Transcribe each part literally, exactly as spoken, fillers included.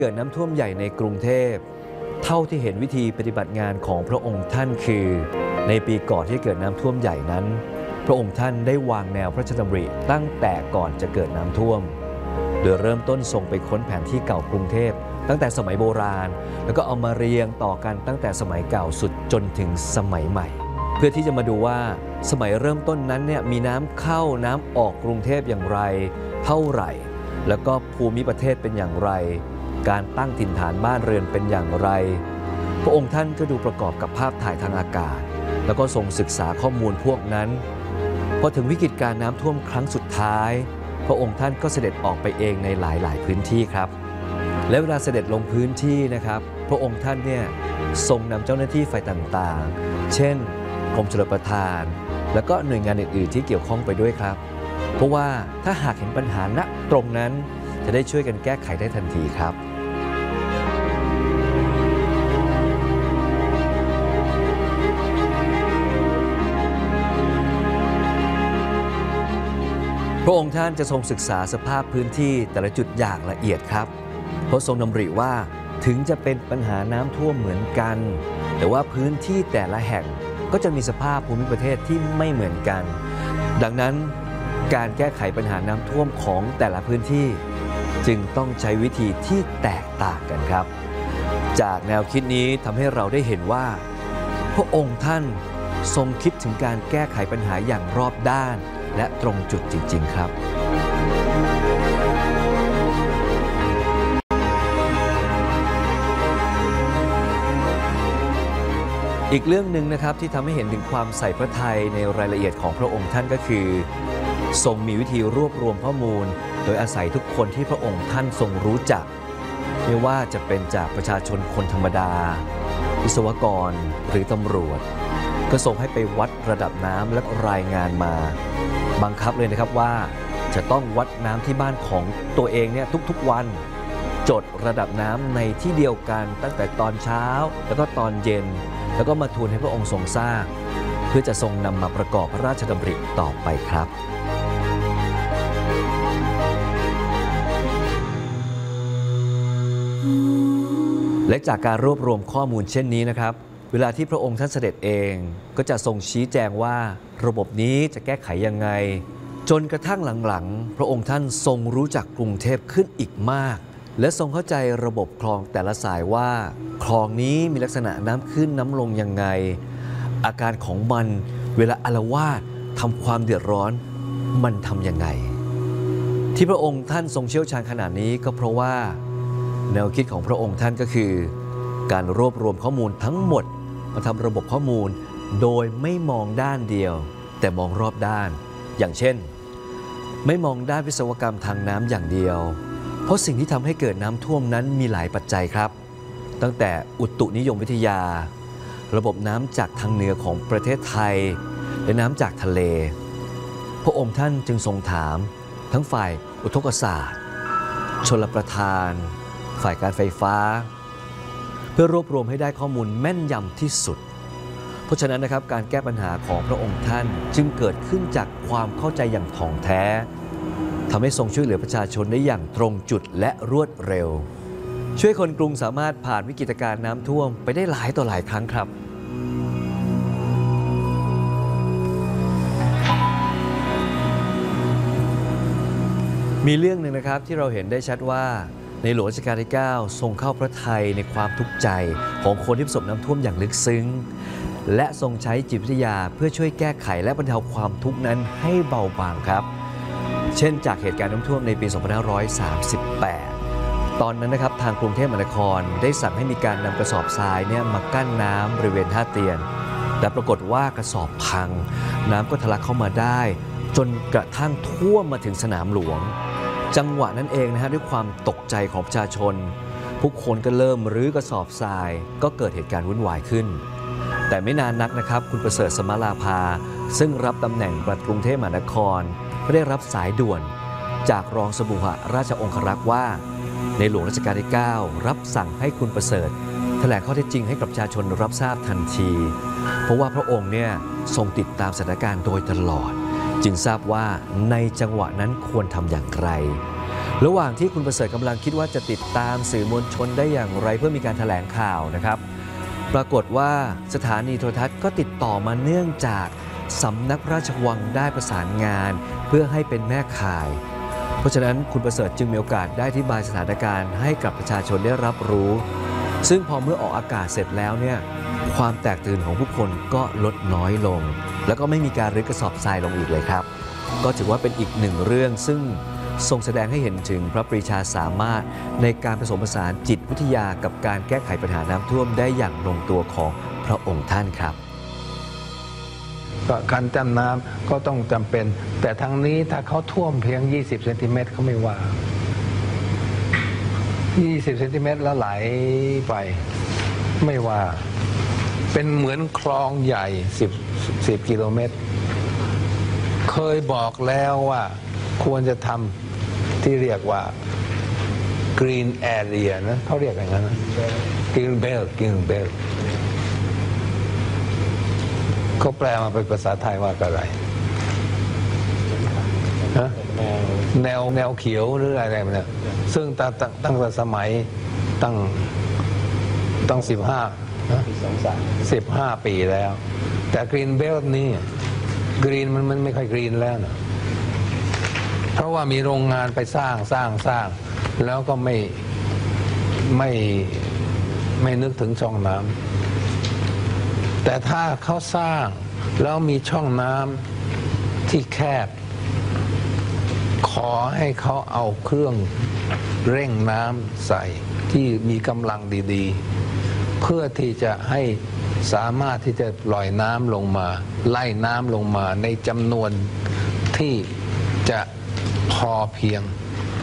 เกิดน้ำท่วมใหญ่ในกรุงเทพเท่าที่เห็นวิธีปฏิบัติงานของพระองค์ท่านคือในปีก่อนที่เกิดน้ำท่วมใหญ่นั้นพระองค์ท่านได้วางแนวพระราชดำริตั้งแต่ก่อนจะเกิดน้ำท่วมโดยเริ่มต้นส่งไปค้นแผนที่เก่ากรุงเทพตั้งแต่สมัยโบราณแล้วก็เอามาเรียงต่อกันตั้งแต่สมัยเก่าสุดจนถึงสมัยใหม่เพื่อที่จะมาดูว่าสมัยเริ่มต้นนั้นเนี่ยมีน้ำเข้าน้ำออกกรุงเทพอย่างไรเท่าไหร่แล้วก็ภูมิประเทศเป็นอย่างไรการตั้งถิ่นฐานบ้านเรือนเป็นอย่างไรพระองค์ท่านก็ดูประกอบกับภาพถ่ายทางอากาศแล้วก็ทรงศึกษาข้อมูลพวกนั้นพอถึงวิกฤตการน้ำท่วมครั้งสุดท้ายพระองค์ท่านก็เสด็จออกไปเองในหลายๆพื้นที่ครับและเวลาเสด็จลงพื้นที่นะครับพระองค์ท่านเนี่ยทรงนำเจ้าหน้าที่ฝ่ายต่างๆเช่นกรมชลประทานแล้วก็หน่วยงานอื่นๆที่เกี่ยวข้องไปด้วยครับเพราะว่าถ้าหากเห็นปัญหาณตรงนั้นจะได้ช่วยกันแก้ไขได้ทันทีครับพระองค์ท่านจะทรงศึกษาสภาพพื้นที่แต่ละจุดอย่างละเอียดครับเพราะทรงดำริว่าถึงจะเป็นปัญหาน้ำท่วมเหมือนกันแต่ว่าพื้นที่แต่ละแห่งก็จะมีสภาพภูมิประเทศที่ไม่เหมือนกันดังนั้นการแก้ไขปัญหาน้ำท่วมของแต่ละพื้นที่จึงต้องใช้วิธีที่แตกต่างกันครับจากแนวคิดนี้ทำให้เราได้เห็นว่าพระองค์ท่านทรงคิดถึงการแก้ไขปัญหาอย่างรอบด้านและตรงจุดจริงๆครับอีกเรื่องหนึ่งนะครับที่ทำให้เห็นถึงความใส่พระทัยในรายละเอียดของพระองค์ท่านก็คือทรงมีวิธีรวบรวมข้อมูลโดยอาศัยทุกคนที่พระองค์ท่านทรงรู้จักไม่ว่าจะเป็นจากประชาชนคนธรรมดาวิศวกรหรือตำรวจก็ทรงให้ไปวัดระดับน้ำและรายงานมาบังคับเลยนะครับว่าจะต้องวัดน้ำที่บ้านของตัวเองเนี่ยทุกๆวันจดระดับน้ำในที่เดียวกันตั้งแต่ตอนเช้าแล้วก็ตอนเย็นแล้วก็มาทูลให้พระองค์ทรงทราบเพื่อจะทรงนำมาประกอบพระราชดำริต่อไปครับและจากการรวบรวมข้อมูลเช่นนี้นะครับเวลาที่พระองค์ท่านเสด็จเองก็จะทรงชี้แจงว่าระบบนี้จะแก้ไขยังไงจนกระทั่งหลังๆพระองค์ท่านทรงรู้จักกรุงเทพขึ้นอีกมากและทรงเข้าใจระบบคลองแต่ละสายว่าคลองนี้มีลักษณะน้ำขึ้นน้ำลงยังไงอาการของมันเวลาอาละวาดทำความเดือดร้อนมันทำยังไงที่พระองค์ท่านทรงเชี่ยวชาญขนาดนี้ก็เพราะว่าแนวคิดของพระองค์ท่านก็คือการรวบรวมข้อมูลทั้งหมดมาทำระบบข้อมูลโดยไม่มองด้านเดียวแต่มองรอบด้านอย่างเช่นไม่มองด้านวิศวกรรมทางน้ำอย่างเดียวเพราะสิ่งที่ทำให้เกิดน้ำท่วมนั้นมีหลายปัจจัยครับตั้งแต่อุตุนิยมวิทยาระบบน้ำจากทางเหนือของประเทศไทยและน้ำจากทะเลพระองค์ท่านจึงทรงถามทั้งฝ่ายอุทกศาสตร์ชลประทานฝ่ายการไฟฟ้าเพื่อรวบรวมให้ได้ข้อมูลแม่นยำที่สุดเพราะฉะนั้นนะครับการแก้ปัญหาของพระองค์ท่านจึงเกิดขึ้นจากความเข้าใจอย่างถ่องแท้ทำให้ทรงช่วยเหลือประชาชนได้อย่างตรงจุดและรวดเร็วช่วยคนกรุงสามารถผ่านวิกฤตการณ์น้ำท่วมไปได้หลายต่อหลายครั้งครับมีเรื่องหนึ่งนะครับที่เราเห็นได้ชัดว่าในหลวงรัชกาลที่เก้าทรงเข้าพระทัยในความทุกข์ใจของคนที่ประสบน้ำท่วมอย่างลึกซึ้งและทรงใช้จิตวิทยาเพื่อช่วยแก้ไขและบรรเทาความทุกข์นั้นให้เบาบางครับเช่นจากเหตุการณ์น้ำท่วมในปี สองพันห้าร้อยสามสิบแปด ตอนนั้นนะครับทางกรุงเทพมหานครได้สั่งให้มีการนำกระสอบทรายเนี่ยมากั้นน้ำบริเวณท่าเตียนแต่ปรากฏว่ากระสอบพังน้ำก็ทะลักเข้ามาได้จนกระทั่งท่วมมาถึงสนามหลวงจังหวะนั้นเองนะฮะด้วยความตกใจของประชาชนผู้คนก็เริ่มรื้อกระสอบทรายก็เกิดเหตุการณ์วุ่นวายขึ้นแต่ไม่นานนักนะครับคุณประเสริฐสมาลาภาซึ่งรับตำแหน่งปลัดกรุงเทพมหานครก็ได้รับสายด่วนจากรองสมุหราชองครักษ์ว่าในหลวงรัชกาลที่เก้ารับสั่งให้คุณประเสริฐแถลงข้อเท็จจริงให้กับประชาชนรับทราบทันทีเพราะว่าพระองค์เนี่ยทรงติดตามสถานการณ์โดยตลอดจึงทราบว่าในจังหวะนั้นควรทำอย่างไรระหว่างที่คุณประเสริฐกำลังคิดว่าจะติดตามสื่อมวลชนได้อย่างไรเพื่อมีการแถลงข่าวนะครับปรากฏว่าสถานีโทรทัศน์ก็ติดต่อมาเนื่องจากสำนักพระราชวังได้ประสานงานเพื่อให้เป็นแม่ข่ายเพราะฉะนั้นคุณประเสริฐจึงมีโอกาสได้อธิบายสถานการณ์ให้กับประชาชนได้รับรู้ซึ่งพอเมื่อออกอากาศเสร็จแล้วเนี่ยความแตกตื่นของผู้คนก็ลดน้อยลงแล้วก็ไม่มีการรื้อกระสอบทรายลงอีกเลยครับก็ถือว่าเป็นอีกหนึ่งเรื่องซึ่งทรงแสดงให้เห็นถึงพระปรีชาสามารถในการผสมผสานจิตวิทยากับการแก้ไขปัญหาน้ำท่วมได้อย่างลงตัวของพระองค์ท่านครับการจำน้ำก็ต้องจำเป็นแต่ทางนี้ถ้าเขาท่วมเพียงยี่สิบเซนติเมตรเขาไม่ว่ายี่สิบเซนติเมตรแล้วไหลไปไม่ว่าเป็นเหมือนคลองใหญ่สิบ สิบกิโลเมตรเคยบอกแล้วว่าควรจะทำที่เรียกว่า green area นะเขาเรียกอย่างนั้น green belt green belt เขาแปลมาเป็นภาษาไทยว่าอะไรฮะแนวแนวเขียวหรืออะไรเนี่ยซึ่งตั้งตั้งแต่สมัยตั้งตั้งสิบห้าสิบห้าปีแล้วแต่ green belt นี่ green มันมันไม่ค่อย green แล้วนะเพราะว่ามีโรงงานไปสร้างสร้างสร้างแล้วก็ไม่ไม่ไม่นึกถึงช่องน้ำแต่ถ้าเขาสร้างแล้วมีช่องน้ำที่แคบขอให้เขาเอาเครื่องเร่งน้ำใส่ที่มีกำลังดีๆเพื่อที่จะให้สามารถที่จะปล่อยน้ำลงมาไล่น้ำลงมาในจำนวนที่จะพอเพียง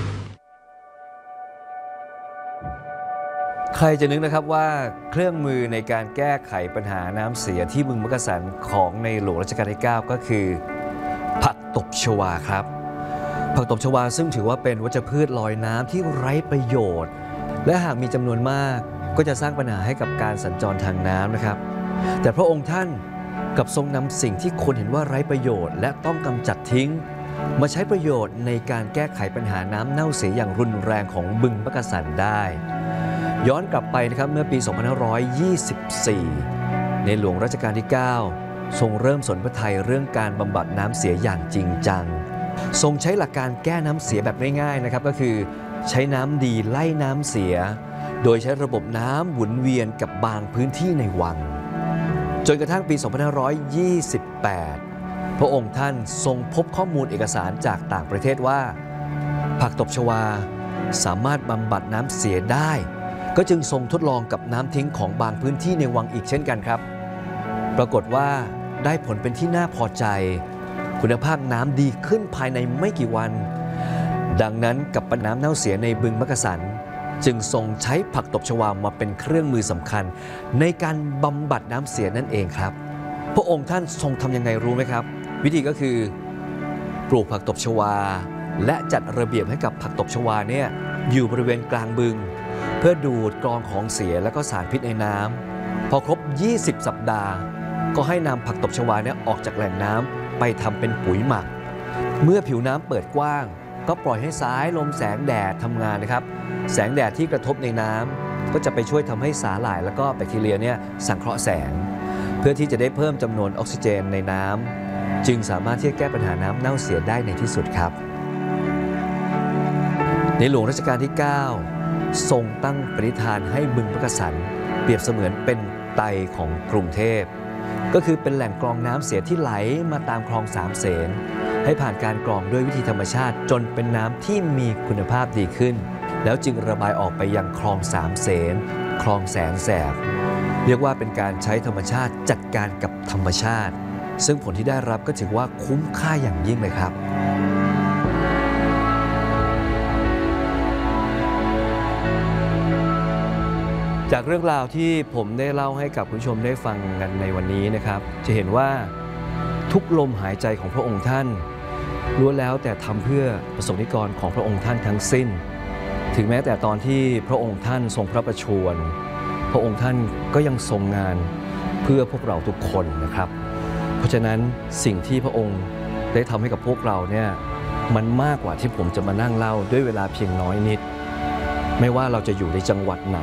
ใครจะนึกนะครับว่าเครื่องมือในการแก้ไขปัญหาน้ำเสียที่บึงมักกะสันของในหลวงรัชกาลที่ เก้า ก็คือผักตบชวาครับผักตบชวาซึ่งถือว่าเป็นวัชพืชลอยน้ำที่ไร้ประโยชน์และหากมีจำนวนมากก็จะสร้างปัญหาให้กับการสัญจรทางน้ำนะครับแต่พระองค์ท่านกับทรงนำสิ่งที่คนเห็นว่าไร้ประโยชน์และต้องกำจัดทิ้งมาใช้ประโยชน์ในการแก้ไขปัญหาน้ำเน่าเสียอย่างรุนแรงของบึงมักกะสันได้ย้อนกลับไปนะครับเมื่อปี สองพันห้าร้อยยี่สิบสี่ ในหลวงรัชกาลที่ เก้า ทรงเริ่มสนพระทัยเรื่องการบำบัดน้ำเสียอย่างจริงจังทรงใช้หลักการแก้น้ำเสียแบบง่ายๆนะครับก็คือใช้น้ำดีไล่น้ำเสียโดยใช้ระบบน้ำหมุนเวียนกับบางพื้นที่ในวังจนกระทั่งปี สองพันห้าร้อยยี่สิบแปด พระองค์ท่านทรงพบข้อมูลเอกสารจากต่างประเทศว่าผักตบชวาสามารถบำบัดน้ำเสียได้ก็จึงทรงทดลองกับน้ำทิ้งของบางพื้นที่ในวังอีกเช่นกันครับปรากฏว่าได้ผลเป็นที่น่าพอใจคุณภาพน้ำดีขึ้นภายในไม่กี่วันดังนั้นกับปัญหาน้ำเน่าเสียในบึงมักกะสันจึงทรงใช้ผักตบชวามาเป็นเครื่องมือสำคัญในการบำบัดน้ำเสียนั่นเองครับพระองค์ท่านทรงทำยังไงรู้ไหมครับวิธีก็คือปลูกผักตบชวาและจัดระเบียบให้กับผักตบชวาเนี่ยอยู่บริเวณกลางบึงเพื่อดูดกรองของเสียและก็สารพิษในน้ำพอครบยี่สิบสัปดาห์ก็ให้นำผักตบชวาเนี่ยออกจากแหล่งน้ำไปทำเป็นปุ๋ยหมักเมื่อผิวน้ำเปิดกว้างก็ปล่อยให้สายลมแสงแดดทำงานนะครับแสงแดดที่กระทบในน้ำก็จะไปช่วยทำให้สาหร่ายแล้วก็แบคทีเรียเนี่ยสังเคราะห์แสงเพื่อที่จะได้เพิ่มจำนวนออกซิเจนในน้ำจึงสามารถที่จะแก้ปัญหาน้ำเน่าเสียได้ในที่สุดครับในหลวงรัชกาลที่ เก้า ทรงตั้งปณิธานให้บึงมักกะสันเปรียบเสมือนเป็นไตของกรุงเทพก็คือเป็นแหล่งกรองน้ำเสียที่ไหลมาตามคลองสามเสนให้ผ่านการกรองด้วยวิธีธรรมชาติจนเป็นน้ำที่มีคุณภาพดีขึ้นแล้วจึงระบายออกไปยังคลองสามเสนคลองแสนแสบเรียกว่าเป็นการใช้ธรรมชาติจัดการกับธรรมชาติซึ่งผลที่ได้รับก็ถือว่าคุ้มค่าอย่างยิ่งเลยครับจากเรื่องราวที่ผมได้เล่าให้กับคุณผู้ชมได้ฟังกันในวันนี้นะครับจะเห็นว่าทุกลมหายใจของพระองค์ท่านล้วนแล้วแต่ทำเพื่อประสงค์นิกรของพระองค์ท่านทั้งสิ้นถึงแม้แต่ตอนที่พระองค์ท่านทรงพระประชวรพระองค์ท่านก็ยังทรงงานเพื่อพวกเราทุกคนนะครับเพราะฉะนั้นสิ่งที่พระองค์ได้ทำให้กับพวกเราเนี่ยมันมากกว่าที่ผมจะมานั่งเล่าด้วยเวลาเพียงน้อยนิด ไม่ว่าเราจะอยู่ในจังหวัดไหน